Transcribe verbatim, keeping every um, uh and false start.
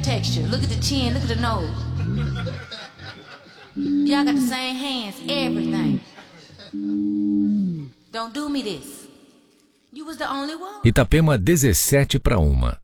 texture. Look at the chin, look at the nose. Y'all got the same hands, everything. Don't do me this. You was the only one. Itapema dezessete para uma.